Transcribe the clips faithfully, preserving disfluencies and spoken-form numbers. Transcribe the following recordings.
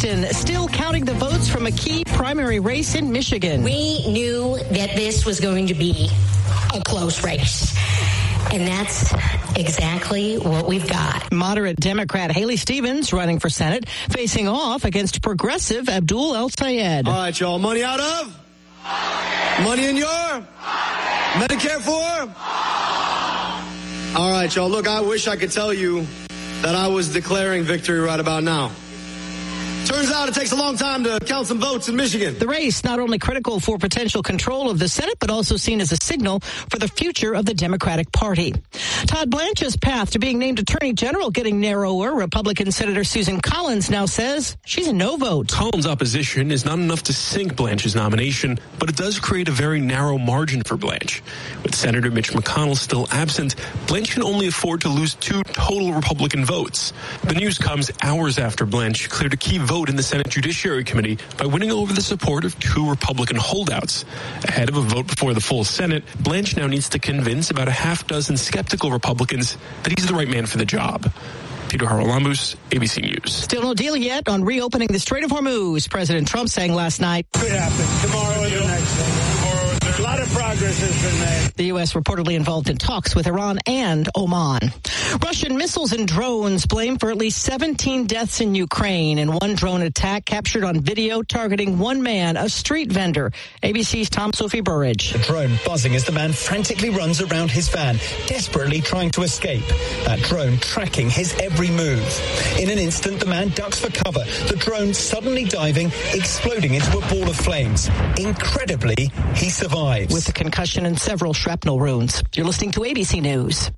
Houston still counting the votes from a key primary race in Michigan. We knew that this was going to be a close race. And that's exactly what we've got. Moderate Democrat Haley Stevens running for Senate, facing off against progressive Abdul El-Sayed. All right, y'all. Money out of? Money in your? Medicare for? All right, y'all. Look, I wish I could tell you that I was declaring victory right about now. Turns out it takes a long time to count some votes in Michigan. The race not only critical for potential control of the Senate, but also seen as a signal for the future of the Democratic Party. Todd Blanche's path to being named Attorney General getting narrower. Republican Senator Susan Collins now says she's a no vote. Collins' opposition is not enough to sink Blanche's nomination, but it does create a very narrow margin for Blanche. With Senator Mitch McConnell still absent, Blanche can only afford to lose two total Republican votes. The news comes hours after Blanche cleared a key vote in the Senate Judiciary Committee by winning over the support of two Republican holdouts. Ahead of a vote before the full Senate, Blanche now needs to convince about a half dozen skeptical Republicans that he's the right man for the job. Peter Haralambous, A B C News. Still no deal yet on reopening the Strait of Hormuz. President Trump saying last night, could happen tomorrow or the next day. A lot of progress has been made. The U S reportedly involved in talks with Iran and Oman. Russian missiles and drones blamed for at least seventeen deaths in Ukraine in one drone attack captured on video targeting one man, a street vendor. A B C's Tom Sophie Burridge. The drone buzzing as the man frantically runs around his van, desperately trying to escape. That drone tracking his every move. In an instant, the man ducks for cover, the drone suddenly diving, exploding into a ball of flames. Incredibly, he survives. With a concussion and several shrapnel wounds. You're listening to A B C News.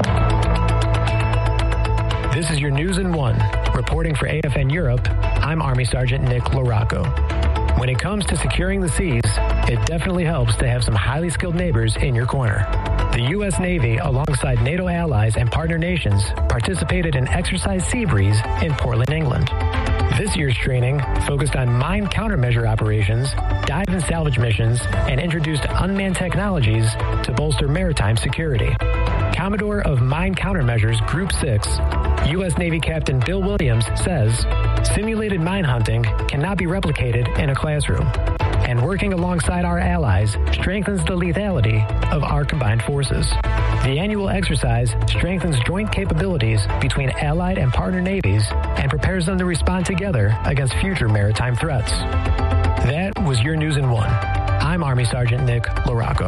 This is your News in One. Reporting for A F N Europe, I'm Army Sergeant Nick Larocco. When it comes to securing the seas, it definitely helps to have some highly skilled neighbors in your corner. The U S Navy, alongside NATO allies and partner nations, participated in Exercise Seabreeze in Portland, England. This year's training focused on mine countermeasure operations, dive and salvage missions, and introduced unmanned technologies to bolster maritime security. Commodore of Mine Countermeasures Group six, U S Navy Captain Bill Williams says, simulated mine hunting cannot be replicated in a classroom, and working alongside our allies strengthens the lethality of our combined forces. The annual exercise strengthens joint capabilities between allied and partner navies and prepares them to respond together against future maritime threats. That was your News in One. I'm Army Sergeant Nick Larocco.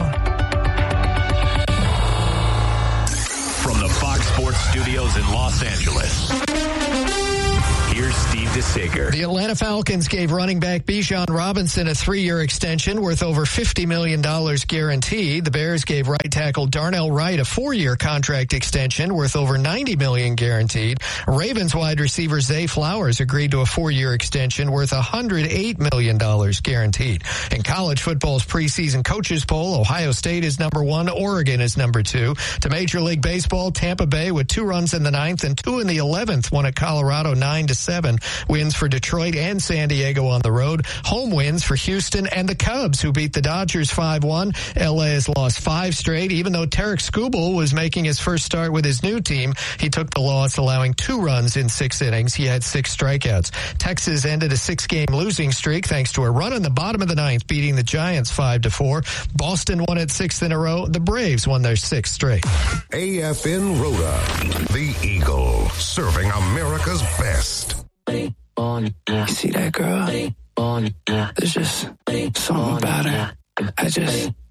From the Fox Sports Studios in Los Angeles, here's Steve DeSager. The Atlanta Falcons gave running back Bijan Robinson a three-year extension worth over fifty million dollars guaranteed. The Bears gave right tackle Darnell Wright a four-year contract extension worth over ninety million dollars guaranteed. Ravens wide receiver Zay Flowers agreed to a four-year extension worth one hundred eight million dollars guaranteed. In college football's preseason coaches poll, Ohio State is number one, Oregon is number two. To Major League Baseball, Tampa Bay with two runs in the ninth and two in the eleventh won at Colorado nine to seven. Wins for Detroit and San Diego on the road. Home wins for Houston and the Cubs, who beat the Dodgers five one. L A has lost five straight. Even though Tarek Skubal was making his first start with his new team, he took the loss, allowing two runs in six innings. He had six strikeouts. Texas ended a six-game losing streak thanks to a run in the bottom of the ninth, beating the Giants five to four. Boston won its sixth in a row. The Braves won their sixth straight. A F N Rhoda, the Eagle, serving America's best. See that girl? There's just something about her. I just